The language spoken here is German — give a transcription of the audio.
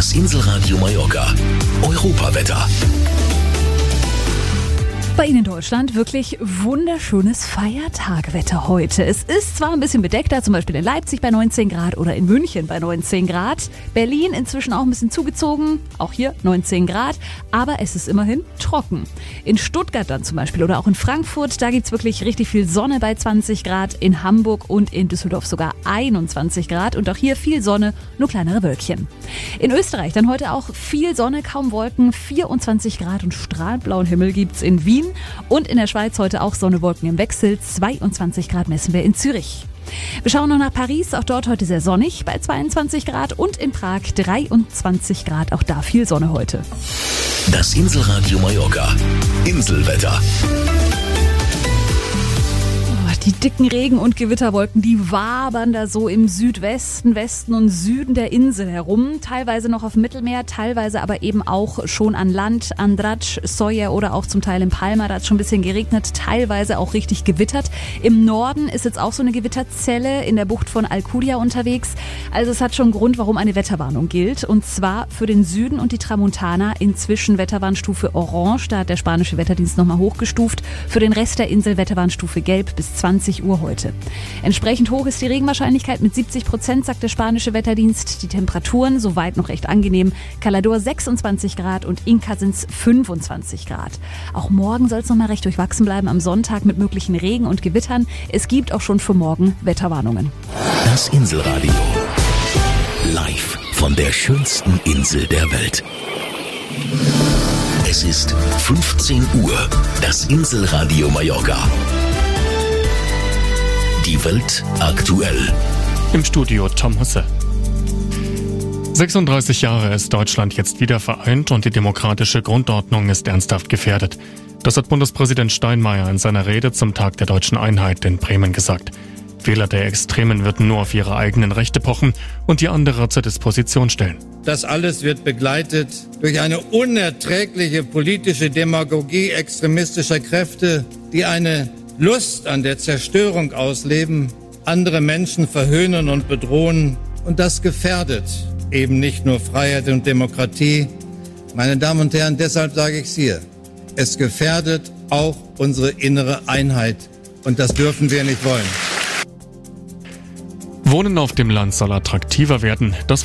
Das Inselradio Mallorca. Europawetter. Bei Ihnen in Deutschland wirklich wunderschönes Feiertagwetter heute. Es ist zwar ein bisschen bedeckter, zum Beispiel in Leipzig bei 19 Grad oder in München bei 19 Grad. Berlin inzwischen auch ein bisschen zugezogen, auch hier 19 Grad, aber es ist immerhin trocken. In Stuttgart dann zum Beispiel oder auch in Frankfurt, da gibt's wirklich richtig viel Sonne bei 20 Grad. In Hamburg und in Düsseldorf sogar 21 Grad und auch hier viel Sonne, nur kleinere Wölkchen. In Österreich dann heute auch viel Sonne, kaum Wolken, 24 Grad und strahlend blauen Himmel gibt's in Wien. Und in der Schweiz heute auch Sonne, Wolken im Wechsel. 22 Grad messen wir in Zürich. Wir schauen noch nach Paris, auch dort heute sehr sonnig bei 22 Grad und in Prag 23 Grad, auch da viel Sonne heute. Das Inselradio Mallorca. Inselwetter. Die dicken Regen- und Gewitterwolken, die wabern da so im Südwesten, Westen und Süden der Insel herum. Teilweise noch auf dem Mittelmeer, teilweise aber eben auch schon an Land, Andratx, Sóller oder auch zum Teil in Palma. Da hat es schon ein bisschen geregnet, teilweise auch richtig gewittert. Im Norden ist jetzt auch so eine Gewitterzelle in der Bucht von Alcudia unterwegs. Also es hat schon einen Grund, warum eine Wetterwarnung gilt. Und zwar für den Süden und die Tramontana inzwischen Wetterwarnstufe Orange. Da hat der spanische Wetterdienst nochmal hochgestuft. Für den Rest der Insel Wetterwarnstufe Gelb bis 20 Uhr heute. Entsprechend hoch ist die Regenwahrscheinlichkeit mit 70%, sagt der spanische Wetterdienst. Die Temperaturen soweit noch recht angenehm. Calador 26 Grad und Inca sind es 25 Grad. Auch morgen soll es noch mal recht durchwachsen bleiben am Sonntag mit möglichen Regen und Gewittern. Es gibt auch schon für morgen Wetterwarnungen. Das Inselradio. Live von der schönsten Insel der Welt. Es ist 15 Uhr. Das Inselradio Mallorca. Die Welt aktuell. Im Studio Tom Husse. 36 Jahre ist Deutschland jetzt wieder vereint und die demokratische Grundordnung ist ernsthaft gefährdet. Das hat Bundespräsident Steinmeier in seiner Rede zum Tag der deutschen Einheit in Bremen gesagt. Wähler der Extremen würden nur auf ihre eigenen Rechte pochen und die andere zur Disposition stellen. Das alles wird begleitet durch eine unerträgliche politische Demagogie extremistischer Kräfte, die eine Lust an der Zerstörung ausleben, andere Menschen verhöhnen und bedrohen. Und das gefährdet eben nicht nur Freiheit und Demokratie. Meine Damen und Herren, deshalb sage ich es hier. Es gefährdet auch unsere innere Einheit. Und das dürfen wir nicht wollen. Wohnen auf dem Land soll attraktiver werden. Das